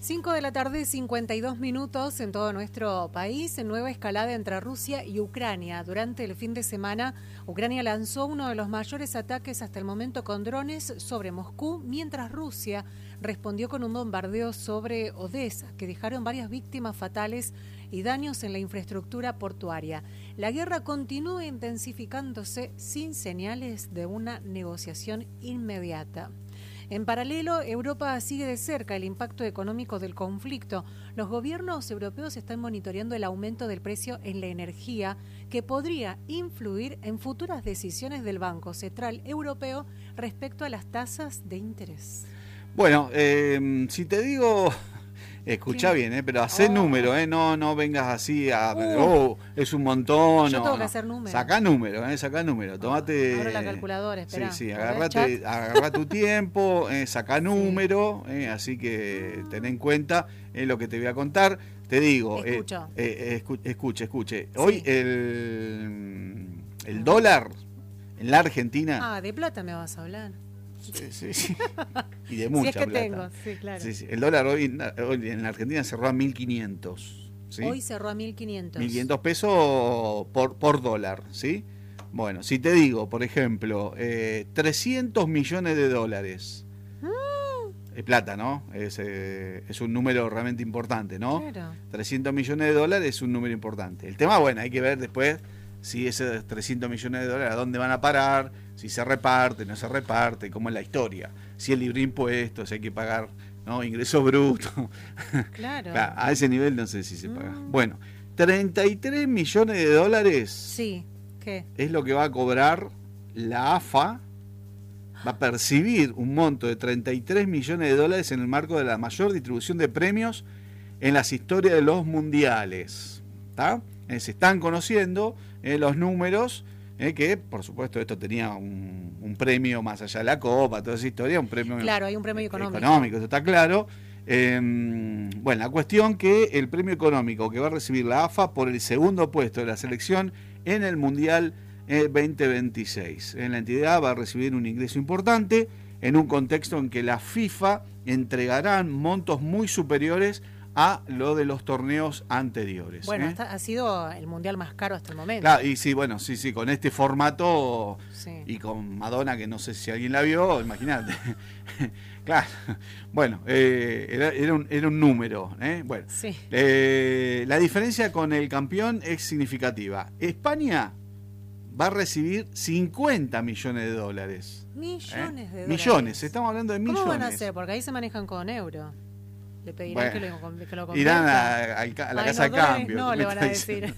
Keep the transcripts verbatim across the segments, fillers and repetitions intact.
cinco de la tarde, cincuenta y dos minutos en todo nuestro país. Nueva escalada entre Rusia y Ucrania. Durante el fin de semana, Ucrania lanzó uno de los mayores ataques hasta el momento con drones sobre Moscú, mientras Rusia respondió con un bombardeo sobre Odessa, que dejaron varias víctimas fatales y daños en la infraestructura portuaria. La guerra continúa intensificándose sin señales de una negociación inmediata. En paralelo, Europa sigue de cerca el impacto económico del conflicto. Los gobiernos europeos están monitoreando el aumento del precio en la energía, que podría influir en futuras decisiones del Banco Central Europeo respecto a las tasas de interés. Bueno, eh, si te digo, escuchá bien, eh, pero hacé oh. número, eh, no, no vengas así a, uh. oh, es un montón. Yo no, tengo que no. hacer número. Sacá número, eh, sacá número, tomate. Abro la calculadora, espera. Sí, sí, agarrate, agarrá tu tiempo, eh, sacá número, eh, así que ten en cuenta eh, lo que te voy a contar. Te digo, Escucho. Eh, eh, escu- escuche, escuche. Sí. Hoy el, el dólar en la Argentina. Ah, de plata me vas a hablar. Sí, sí, sí. Y de mucha si es que plata. tengo, sí, claro. Sí, sí. El dólar hoy, hoy en la Argentina cerró a mil quinientos. ¿sí? Hoy cerró a mil quinientos. mil quinientos pesos por, por dólar, ¿sí? Bueno, si te digo, por ejemplo, eh, trescientos millones de dólares. Mm. Es plata, ¿no? Es, eh, es un número realmente importante, ¿no? Claro. trescientos millones de dólares es un número importante. El tema, bueno, hay que ver después si esos trescientos millones de dólares a dónde van a parar, si se reparte, no se reparte, cómo es la historia, si es libre impuesto, si hay que pagar, ¿no? Ingreso bruto. Claro. A ese nivel no sé si se paga. Mm. Bueno, treinta y tres millones de dólares. Sí, ¿qué? Es lo que va a cobrar la A F A, va a percibir un monto de treinta y tres millones de dólares en el marco de la mayor distribución de premios en las historias de los mundiales. ¿Está? Eh, se están conociendo eh, los números, eh, que por supuesto esto tenía un, un premio más allá de la Copa, toda esa historia, un premio claro, hay un premio económico. económico, eso está claro. Eh, bueno, la cuestión que el premio económico que va a recibir la A F A por el segundo puesto de la selección en el Mundial eh, veinte veintiséis. En la entidad va a recibir un ingreso importante en un contexto en que la FIFA entregarán montos muy superiores a lo de los torneos anteriores. Bueno, ¿eh? esta, ha sido el mundial más caro hasta el momento. Claro, y sí, bueno, sí, sí, con este formato sí. Y con Madonna, que no sé si alguien la vio, imagínate. Claro, bueno, eh, era, era, un, era un número. ¿eh? Bueno, sí. eh, la diferencia con el campeón es significativa. España va a recibir cincuenta millones de dólares. Millones ¿eh? de dólares. Millones, estamos hablando de millones. ¿Cómo van a hacer? Porque ahí se manejan con euro. Le pedirán bueno, que, lo, que lo convierta. Irán a, a, a la Ay, casa no, de cambio. No, le van a decir.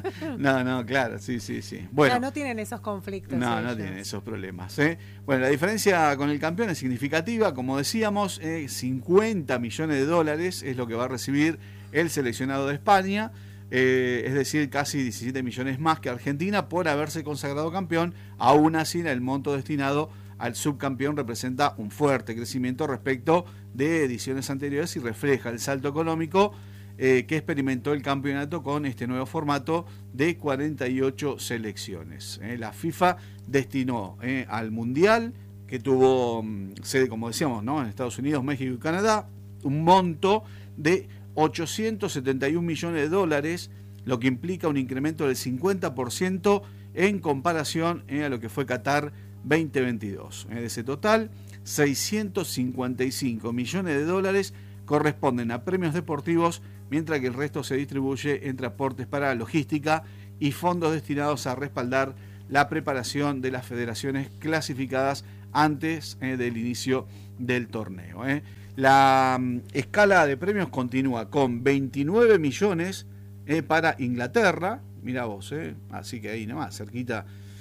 No, no, claro, sí, sí, sí. Bueno, no, no tienen esos conflictos. No, ellos. no tienen esos problemas. ¿eh? Bueno, la diferencia con el campeón es significativa. Como decíamos, eh, cincuenta millones de dólares es lo que va a recibir el seleccionado de España. Eh, es decir, casi diecisiete millones más que Argentina por haberse consagrado campeón. Aún así, el monto destinado al subcampeón representa un fuerte crecimiento respecto de ediciones anteriores y refleja el salto económico eh, que experimentó el campeonato con este nuevo formato de cuarenta y ocho selecciones. Eh, la FIFA destinó eh, al Mundial, que tuvo um, sede, como decíamos, ¿no? en Estados Unidos, México y Canadá, un monto de ochocientos setenta y un millones de dólares, lo que implica un incremento del cincuenta por ciento en comparación eh, a lo que fue Qatar veinte veintidós. De ese total, seiscientos cincuenta y cinco millones de dólares corresponden a premios deportivos, mientras que el resto se distribuye entre aportes para logística y fondos destinados a respaldar la preparación de las federaciones clasificadas antes eh, del inicio del torneo. Eh. La um, escala de premios continúa con veintinueve millones eh, para Inglaterra, mira vos, eh, así que ahí nomás, cerquita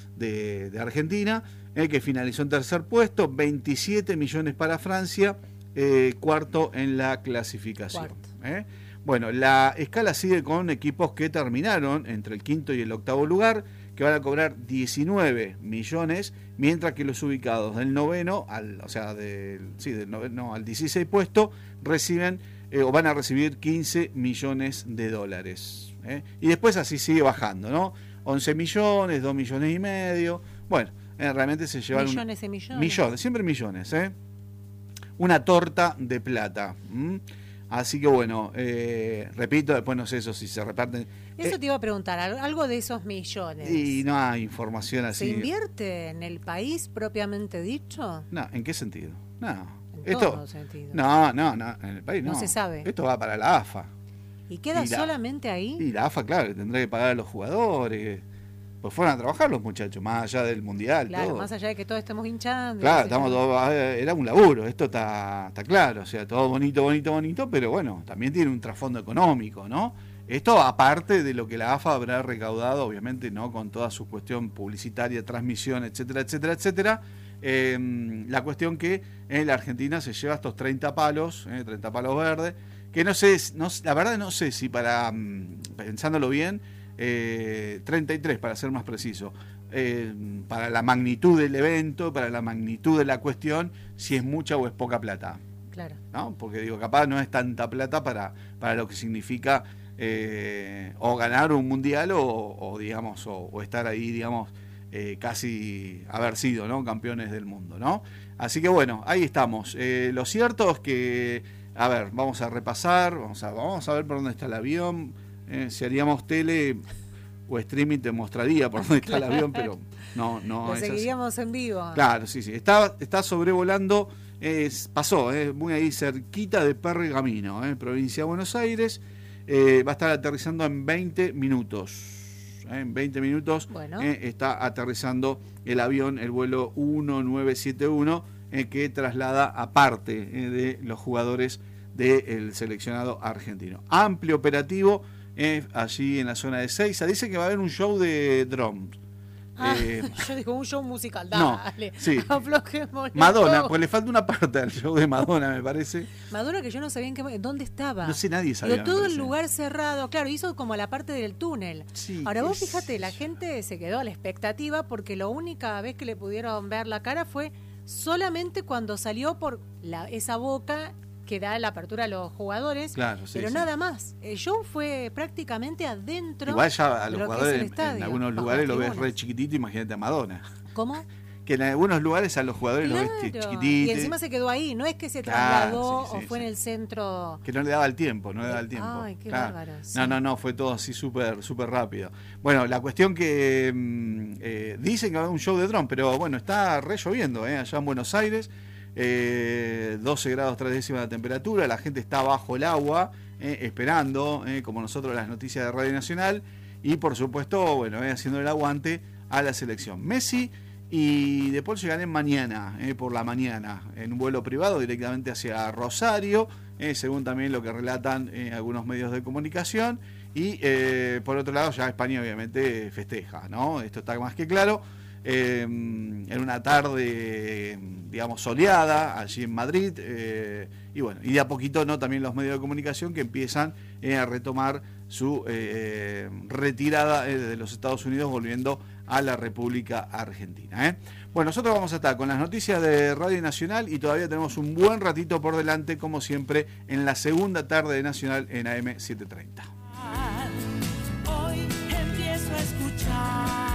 de, de Argentina, eh, que finalizó en tercer puesto, veintisiete millones para Francia, eh, cuarto en la clasificación. Eh. Bueno, la escala sigue con equipos que terminaron entre el quinto y el octavo lugar, que van a cobrar diecinueve millones, mientras que los ubicados del noveno, al, o sea, del, sí, del noveno al dieciséis puesto, reciben eh, o van a recibir quince millones de dólares. ¿eh? Y después así sigue bajando, ¿no? once millones, dos millones y medio. Bueno, eh, realmente se llevan... Millones y millones. Millones, siempre millones, ¿eh? Una torta de plata. ¿m? Así que bueno, eh, repito, después no sé eso si se reparten. Eso eh, te iba a preguntar, algo de esos millones. Y no hay información así. ¿Se invierte en el país propiamente dicho? No, ¿en qué sentido? No. En Esto, todo sentido. No, no, no, en el país no. No se sabe. Esto va para la A F A. ¿Y queda y la, solamente ahí? Y la A F A, claro, tendrá que pagar a los jugadores. Pues fueron a trabajar los muchachos, más allá del mundial. Claro, todo. más allá de que todos estemos hinchando. Claro, estamos todos, era un laburo, esto está, está claro, o sea, todo bonito, bonito, bonito, pero bueno, también tiene un trasfondo económico, ¿no? Esto aparte de lo que la A F A habrá recaudado, obviamente, ¿no? Con toda su cuestión publicitaria, transmisión, etcétera, etcétera, etcétera. Eh, la cuestión que en la Argentina se lleva estos treinta palos, eh, treinta palos verdes, que no sé, no, la verdad no sé si para, pensándolo bien, eh, treinta y tres para ser más preciso, eh, para la magnitud del evento, para la magnitud de la cuestión, si es mucha o es poca plata. Claro. ¿No? Porque digo, capaz no es tanta plata para, para lo que significa eh, o ganar un mundial o, o digamos, o, o estar ahí, digamos, eh, casi haber sido, ¿no? Campeones del mundo, ¿no? Así que bueno, ahí estamos. Eh, lo cierto es que, a ver, vamos a repasar, vamos a, vamos a ver por dónde está el avión. Eh, si haríamos tele o streaming te mostraría por dónde está el avión, pero no, no. Lo es seguiríamos así. En vivo. Claro, sí, sí. Está, está sobrevolando, eh, pasó, eh, muy ahí cerquita de Pergamino, eh, provincia de Buenos Aires. Eh, va a estar aterrizando en veinte minutos. Eh, en veinte minutos bueno. eh, está aterrizando el avión, el vuelo uno nueve siete uno, eh, que traslada aparte eh, de los jugadores del seleccionado argentino. Amplio operativo. Eh, allí en la zona de Seiza. Dice que va a haber un show de drums. Ah, eh, yo digo un show musical, no, dale. Sí. Madonna, pues le falta una parte al show de Madonna, me parece. Madonna, que yo no sabía en qué, dónde estaba. No sé, nadie sabía. Pero todo el lugar cerrado, claro, hizo como la parte del túnel. Sí, ahora vos fíjate, la gente se quedó a la expectativa porque la única vez que le pudieron ver la cara fue solamente cuando salió por la, esa boca que da la apertura a los jugadores, claro, sí, pero sí. nada más. El show fue prácticamente adentro. Igual ya a los lo jugadores en, estadio, en algunos lugares lo ves re chiquitito, imagínate a Madonna. ¿Cómo? Que en algunos lugares a los jugadores claro. lo ves chiquitito. Y encima se quedó ahí, no es que se trasladó claro, sí, sí, o fue sí. en el centro. Que no le daba el tiempo, no le daba el tiempo. Ay, qué claro. bárbaro. Sí. No, no, no, fue todo así súper súper rápido. Bueno, la cuestión que eh, dicen que va a haber un show de dron, pero bueno, está re lloviendo, eh, allá en Buenos Aires. Eh, doce grados tres décimas de temperatura, la gente está bajo el agua, eh, esperando, eh, como nosotros las noticias de Radio Nacional, y por supuesto, bueno, eh, haciendo el aguante a la selección. Messi y De Paul llegarán mañana, eh, por la mañana, en un vuelo privado directamente hacia Rosario, eh, según también lo que relatan eh, algunos medios de comunicación, y eh, por otro lado ya España obviamente festeja, ¿no? Esto está más que claro. Eh, en una tarde, digamos, soleada allí en Madrid, eh, y bueno, y de a poquito, ¿no? También los medios de comunicación que empiezan eh, a retomar su eh, retirada eh, de los Estados Unidos, volviendo a la República Argentina. ¿eh? Bueno, nosotros vamos a estar con las noticias de Radio Nacional y todavía tenemos un buen ratito por delante, como siempre, en la segunda tarde de Nacional en A M setecientos treinta. Hoy empiezo a escuchar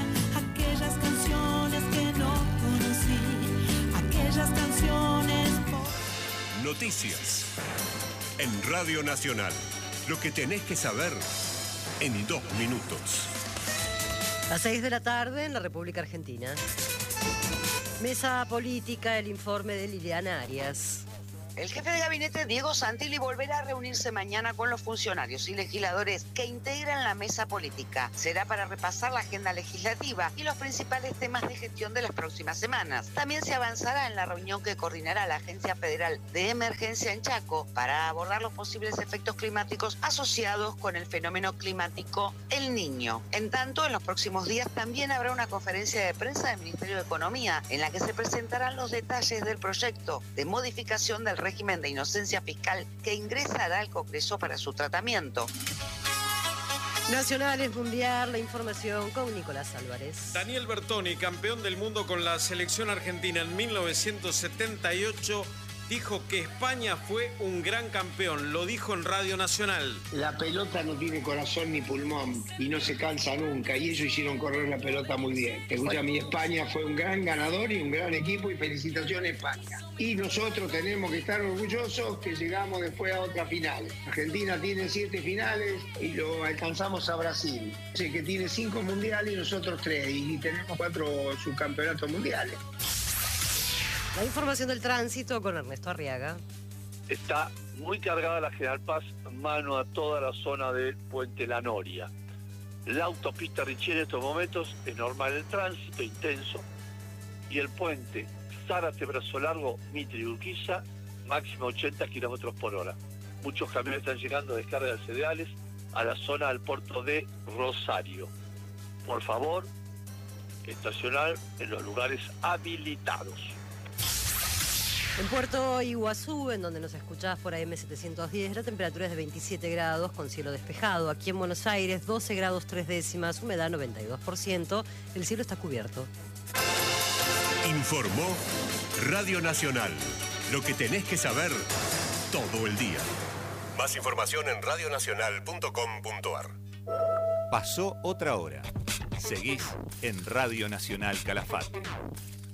canciones. Noticias en Radio Nacional. Lo que tenés que saber en dos minutos. Las seis de la tarde en la República Argentina. Mesa política, el informe de Liliana Arias. El jefe de gabinete, Diego Santilli, volverá a reunirse mañana con los funcionarios y legisladores que integran la mesa política. Será para repasar la agenda legislativa y los principales temas de gestión de las próximas semanas. También se avanzará en la reunión que coordinará la Agencia Federal de Emergencia en Chaco para abordar los posibles efectos climáticos asociados con el fenómeno climático El Niño. En tanto, en los próximos días también habrá una conferencia de prensa del Ministerio de Economía en la que se presentarán los detalles del proyecto de modificación del régimen de inocencia fiscal que ingresará al Congreso para su tratamiento. Nacionales Mundial, la información con Nicolás Álvarez. Daniel Bertoni, campeón del mundo con la selección argentina en mil novecientos setenta y ocho, dijo que España fue un gran campeón. Lo dijo en Radio Nacional. La pelota no tiene corazón ni pulmón y no se cansa nunca. Y ellos hicieron correr la pelota muy bien. Escucha, mi España fue un gran ganador y un gran equipo y felicitaciones España. Y nosotros tenemos que estar orgullosos que llegamos después a otra final. Argentina tiene siete finales y lo alcanzamos a Brasil. Sé que tiene cinco mundiales y nosotros tres. Y tenemos cuatro subcampeonatos mundiales. La información del tránsito con Ernesto Arriaga. Está muy cargada la General Paz, mano a toda la zona del Puente La Noria. La autopista Richie en estos momentos es normal el tránsito, intenso. Y el puente Zárate, Brazo Largo, Mitre y Urquiza, máximo ochenta kilómetros por hora. Muchos camiones están llegando a descarga de cereales a la zona del puerto de Rosario. Por favor, estacionar en los lugares habilitados. En Puerto Iguazú, en donde nos escuchás por A M setecientos diez, la temperatura es de veintisiete grados con cielo despejado. Aquí en Buenos Aires, doce grados tres décimas, humedad noventa y dos por ciento. El cielo está cubierto. Informó Radio Nacional. Lo que tenés que saber todo el día. Más información en radio nacional punto com punto a r. Pasó otra hora. Seguís en Radio Nacional Calafate.